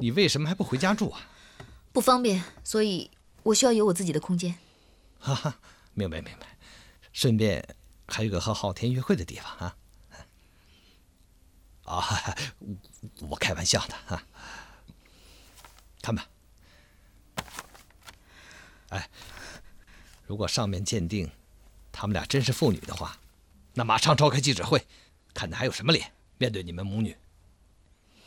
你为什么还不回家住啊？ 不方便，所以我需要有我自己的空间。 哈哈，明白。顺便还有个和昊天约会的地方啊。啊，我开玩笑的啊。看吧。哎，如果上面鉴定他们俩真是父女的话，那马上召开记者会，看他还有什么脸面对你们母女。